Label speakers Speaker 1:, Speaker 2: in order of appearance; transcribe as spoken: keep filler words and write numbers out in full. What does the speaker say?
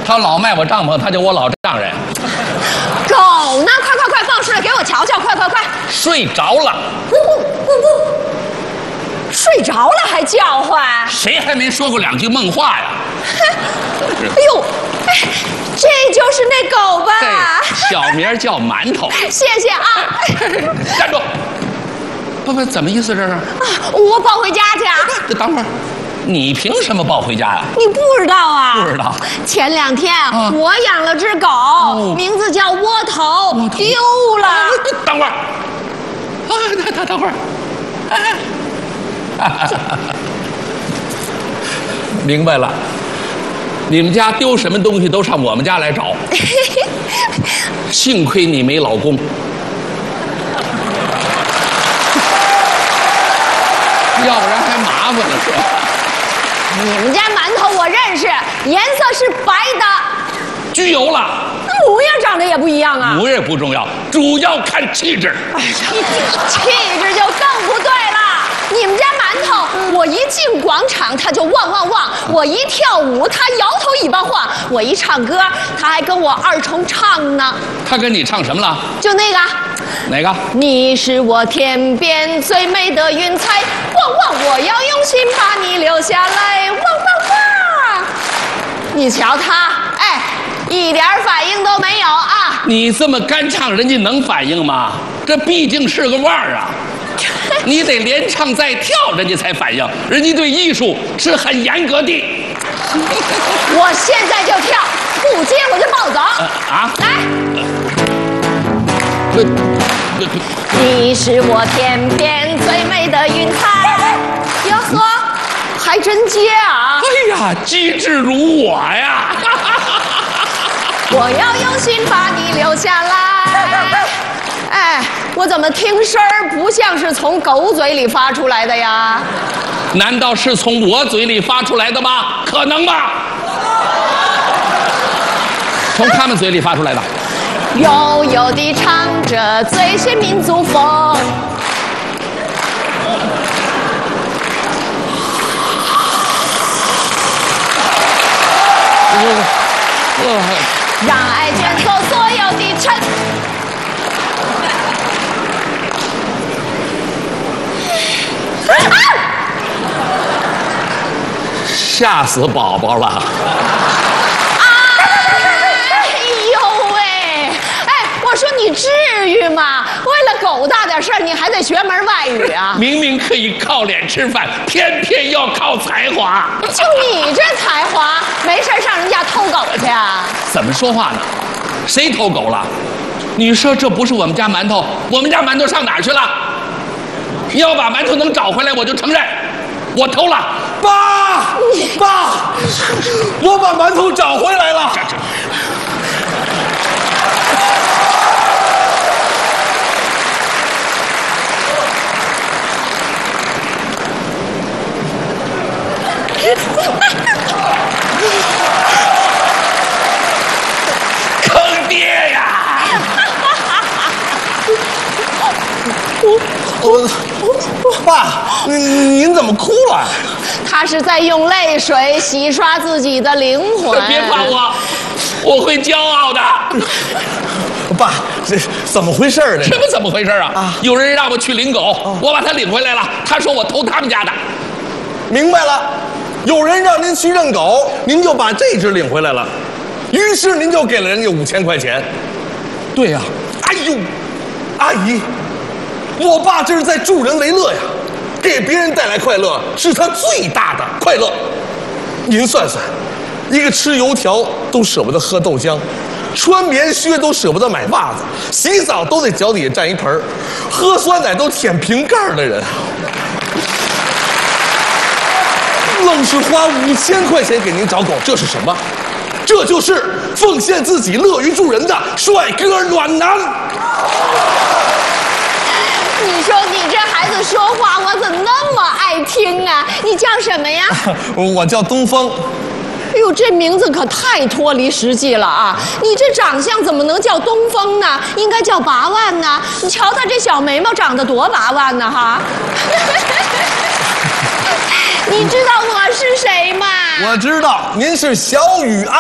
Speaker 1: 他老卖我帐篷，他叫我老丈人。
Speaker 2: 狗呢？快快快，放出来给我瞧瞧！快快快！
Speaker 1: 睡着了。
Speaker 2: 不不不不，睡着了还叫唤？
Speaker 1: 谁还没说过两句梦话呀？
Speaker 2: 哎呦，哎，这就是那狗吧？
Speaker 1: 小名叫馒头。
Speaker 2: 谢谢啊。
Speaker 1: 站住！不不，怎么意思这是？啊，
Speaker 2: 我抱回家去啊！
Speaker 1: 等会儿。你凭什么抱回家呀？
Speaker 2: 你不知道啊？
Speaker 1: 不知道。
Speaker 2: 前两天、啊、我养了只狗，哦、名字叫窝头，窝头丢了。啊、
Speaker 1: 等会儿，啊，等等等会儿，哎，明白了，你们家丢什么东西都上我们家来找。幸亏你没老公。要不然还麻烦了是吧？
Speaker 2: 你们家馒头我认识，颜色是白的，
Speaker 1: 焗油了，
Speaker 2: 模样长得也不一样啊。
Speaker 1: 模样不重要，主要看气质。
Speaker 2: 哎呀，气质就更不对了。你们家馒头，我一进广场他就汪汪汪，我一跳舞他摇头尾巴晃，我一唱歌他还跟我二重唱呢。
Speaker 1: 他跟你唱什么了？
Speaker 2: 就那个。
Speaker 1: 哪个？
Speaker 2: 你是我天边最美的云彩，汪汪！我要用心把你留下来，汪汪汪！你瞧他，哎，一点反应都没有啊！
Speaker 1: 你这么干唱，人家能反应吗？这毕竟是个腕儿啊，你得连唱带跳，人家才反应。人家对艺术是很严格的。
Speaker 2: 我现在就跳，不接我就暴走。
Speaker 1: 呃、啊！
Speaker 2: 来。
Speaker 1: 呃
Speaker 2: 你是我天边最美的云彩，哟呵，还真接啊！
Speaker 1: 哎呀，机智如我呀！
Speaker 2: 我要用心把你留下来。哎，我怎么听声儿不像是从狗嘴里发出来的呀？
Speaker 1: 难道是从我嘴里发出来的吗？可能吗？从他们嘴里发出来的。
Speaker 2: 悠悠地唱着最炫民族风，让爱卷走所有的尘。啊！
Speaker 1: 吓死宝宝了！
Speaker 2: 我说你至于吗？为了狗大点事儿，你还得学门外语啊！
Speaker 1: 明明可以靠脸吃饭，偏偏要靠才华。
Speaker 2: 就你这才华，没事上人家偷狗去啊？
Speaker 1: 怎么说话呢？谁偷狗了？你说这不是我们家馒头，我们家馒头上哪儿去了？你要把馒头能找回来，我就承认我偷了。
Speaker 3: 爸，爸，我把馒头找回来了。这这
Speaker 1: 坑爹呀！
Speaker 3: 我，我，爸，您您怎么哭了？
Speaker 2: 他是在用泪水洗刷自己的灵魂。
Speaker 1: 别夸我，我会骄傲的。
Speaker 3: 爸，这怎么回事呢？
Speaker 1: 什么怎么回事啊？啊，有人让我去领狗，哦、我把他领回来了。他说我偷他们家的。
Speaker 3: 明白了。有人让您去认狗，您就把这只领回来了，于是您就给了人家五千块钱。
Speaker 1: 对呀、啊，
Speaker 3: 哎呦，阿姨，我爸这是在助人为乐呀，给别人带来快乐是他最大的快乐。您算算，一个吃油条都舍不得喝豆浆，穿棉靴都舍不得买袜子，洗澡都得脚底下站一盆，喝酸奶都舔瓶盖的人，愣是花五千块钱给您找狗，这是什么？这就是奉献自己、乐于助人的帅哥暖男。
Speaker 2: 你说你这孩子说话，我怎么那么爱听啊？你叫什么呀？
Speaker 3: 我叫东风。
Speaker 2: 哎呦，这名字可太脱离实际了啊！你这长相怎么能叫东风呢？应该叫拔腕呢。你瞧他这小眉毛长得多拔腕呢，哈！你知道我是谁吗？
Speaker 3: 我知道，您是小雨安。